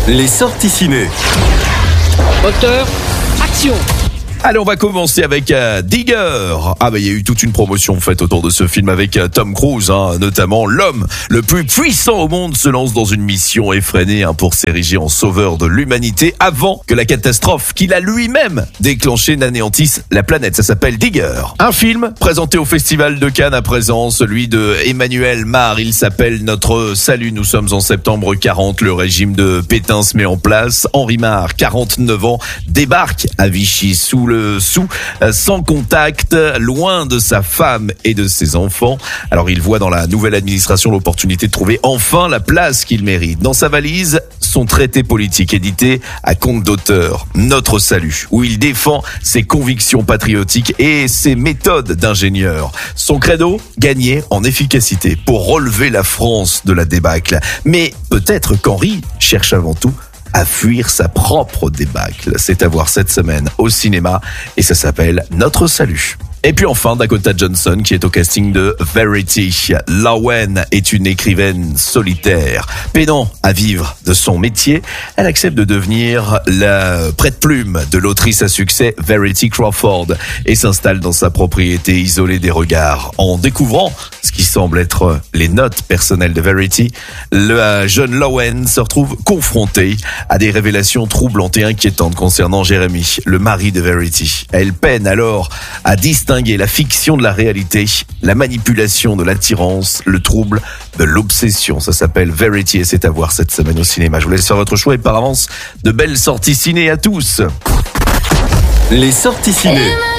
Les sorties ciné. Moteur, action. Allez, on va commencer avec Digger. Il y a eu toute une promotion faite autour de ce film avec Tom Cruise, notamment l'homme le plus puissant au monde se lance dans une mission effrénée pour s'ériger en sauveur de l'humanité avant que la catastrophe qu'il a lui-même déclenchée n'anéantisse la planète. Ça s'appelle Digger. Un film présenté au Festival de Cannes à présent, celui de Emmanuel Mar. Il s'appelle Notre Salut. Nous sommes en septembre 40. Le régime de Pétain se met en place. Henri Mar, 49 ans, débarque à Vichy sans contact, loin de sa femme et de ses enfants. Alors il voit dans la nouvelle administration l'opportunité de trouver enfin la place qu'il mérite. Dans sa valise, son traité politique édité à compte d'auteur, Notre Salut, où il défend ses convictions patriotiques et ses méthodes d'ingénieur. Son credo, gagner en efficacité pour relever la France de la débâcle. Mais peut-être qu'Henri cherche avant tout à fuir sa propre débâcle. C'est à voir cette semaine au cinéma et ça s'appelle Notre Salut. Et puis enfin, Dakota Johnson qui est au casting de Verity. Lowen est une écrivaine solitaire. Peinant à vivre de son métier, elle accepte de devenir la prête-plume de l'autrice à succès Verity Crawford et s'installe dans sa propriété isolée des regards. En découvrant ce qui semble être les notes personnelles de Verity, la jeune Lowen se retrouve confrontée à des révélations troublantes et inquiétantes concernant Jeremy, le mari de Verity. Elle peine alors à distinguer la fiction de la réalité, la manipulation de l'attirance, le trouble de l'obsession. Ça s'appelle Verity et c'est à voir cette semaine au cinéma. Je vous laisse faire votre choix et par avance, de belles sorties ciné à tous. Les sorties ciné.